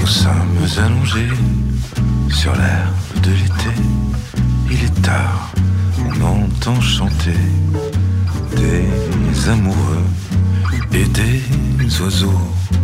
sommes allongés sur l'herbe de l'été. Il est tard, on entend chanter des amoureux et des oiseaux